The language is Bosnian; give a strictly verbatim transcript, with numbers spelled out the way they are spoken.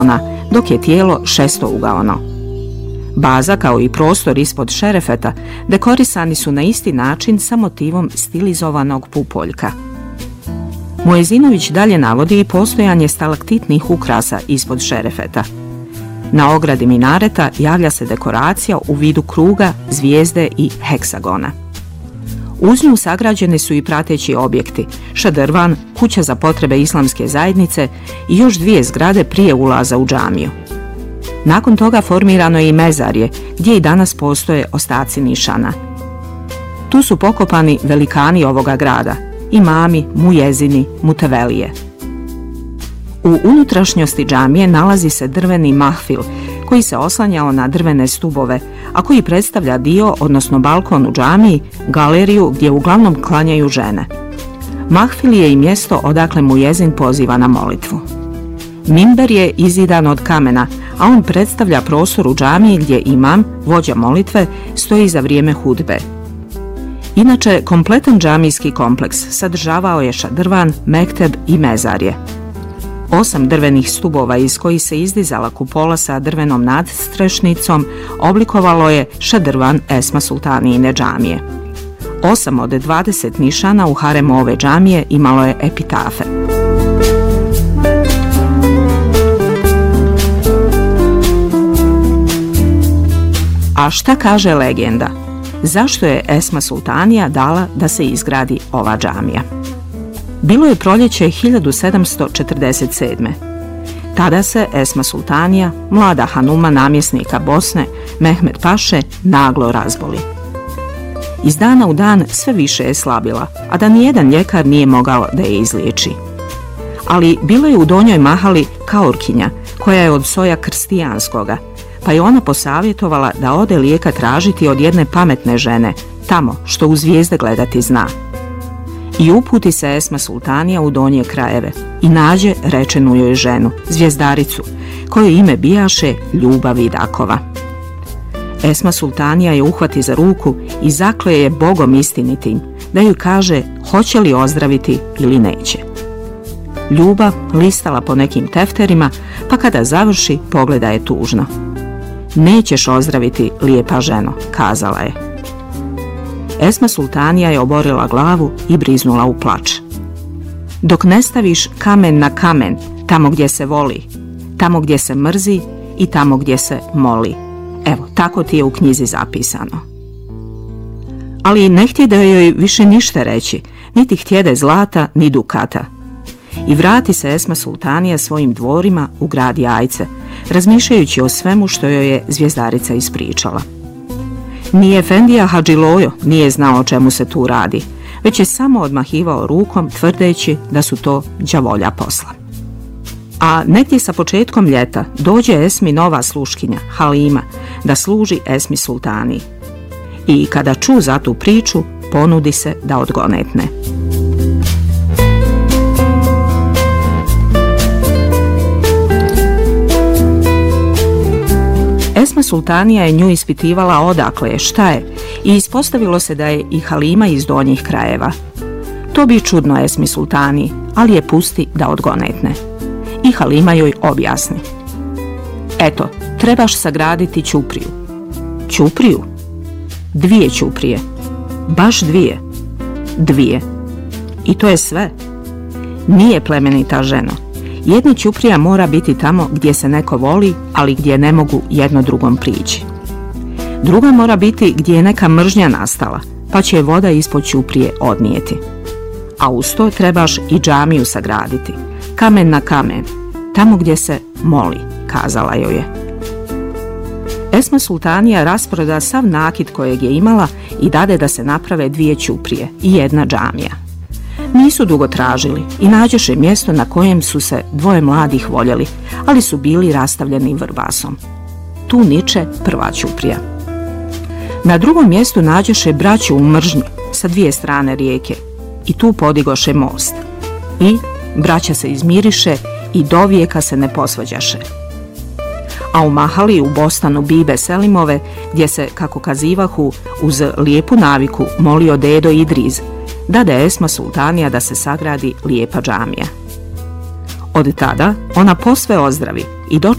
dok je tijelo šestougaono. Baza kao i prostor ispod šerefeta dekorisani su na isti način sa motivom stilizovanog pupoljka. Muezinović dalje navodi i postojanje stalaktitnih ukrasa ispod šerefeta. Na ogradi minareta javlja se dekoracija u vidu kruga, zvijezde i heksagona. Uz nju sagrađeni su i prateći objekti, šadrvan, kuća za potrebe islamske zajednice i još dvije zgrade prije ulaza u džamiju. Nakon toga formirano je i mezarje, gdje i danas postoje ostaci nišana. Tu su pokopani velikani ovoga grada, imami, mujezini, mutevelije. U unutrašnjosti džamije nalazi se drveni mahfil, koji se oslanjao na drvene stubove, a koji predstavlja dio, odnosno balkon u džamiji, galeriju gdje uglavnom klanjaju žene. Mahfil je i mjesto odakle mujezin poziva na molitvu. Mimber je izidan od kamena, a on predstavlja prostor u džamiji gdje imam, vođa molitve, stoji za vrijeme hudbe. Inače, kompletan džamijski kompleks sadržavao je šadrvan, mekteb i mezarje. Osam drvenih stubova iz kojih se izdizala kupola sa drvenom nadstrešnicom oblikovalo je šadrvan Esma Sultanijine džamije. Osam od dvadeset nišana u haremu ove džamije imalo je epitafe. A šta kaže legenda? Zašto je Esma Sultanija dala da se izgradi ova džamija? Bilo je proljeće hiljadu sedamsto četrdeset sedme. Tada se Esma Sultanija, mlada hanuma namjesnika Bosne, Mehmed Paše, naglo razboli. Iz dana u dan sve više je slabila, a da nijedan ljekar nije mogao da je izliječi. Ali bilo je u Donjoj Mahali kaurkinja, koja je od soja krstijanskoga, pa je ona posavjetovala da ode lijeka tražiti od jedne pametne žene, tamo što u zvijezde gledati zna. I uputi se Esma Sultanija u donje krajeve i nađe rečenu joj ženu, zvijezdaricu, koje ime bijaše Ljuba Vidakova. Esma Sultanija je uhvati za ruku i zakle je Bogom istinitim da joj kaže hoće li ozdraviti ili neće. Ljuba listala po nekim tefterima, pa kada završi pogleda je tužno. Nećeš ozdraviti, lijepa ženo, kazala je. Esma Sultanija je oborila glavu i briznula u plač. Dok ne staviš kamen na kamen, tamo gdje se voli, tamo gdje se mrzi i tamo gdje se moli. Evo, tako ti je u knjizi zapisano. Ali ne htjede joj više ništa reći, niti htjede zlata, ni dukata. I vrati se Esma Sultanija svojim dvorima u grad Jajce, razmišljajući o svemu što joj je zvijezdarica ispričala. Ni Efendija Hadžilojo nije znao o čemu se tu radi, već je samo odmahivao rukom tvrdeći da su to đavolja posla. A negdje sa početkom ljeta dođe Esmi nova sluškinja, Halima, da služi Esmi Sultaniji. I kada ču za tu priču, ponudi se da odgonetne. Esma Sultanija je nju ispitivala odakle je, šta je, i ispostavilo se da je i Halima iz donjih krajeva. To bi čudno Esmi Sultaniji, ali je pusti da odgonetne. I Halima joj objasni. Eto, trebaš sagraditi ćupriju. Ćupriju? Dvije ćuprije. Baš dvije. Dvije. I to je sve. Nije plemenita ženo. Jedna ćuprija mora biti tamo gdje se neko voli, ali gdje ne mogu jedno drugom prići. Druga mora biti gdje je neka mržnja nastala, pa će je voda ispod ćuprije odnijeti. A uz to trebaš i džamiju sagraditi, kamen na kamen, tamo gdje se moli, kazala joj je. Esma Sultanija rasproda sav nakit kojeg je imala i dade da se naprave dvije ćuprije i jedna džamija. Nisu dugo tražili i nađoše mjesto na kojem su se dvoje mladih voljeli, ali su bili rastavljeni vrbasom. Tu niče prva ćuprija. Na drugom mjestu nađoše braću u mržnju sa dvije strane rijeke i tu podigoše most. I braća se izmiriše i do vijeka se ne posvađaše. A u Mahali, u Bostanu Bibe Selimove, gdje se, kako kazivahu, uz lijepu naviku molio dedo Idriz, dade Esma Sultanija da se sagradi lijepa džamija. Od tada ona posve ozdravi i dočeka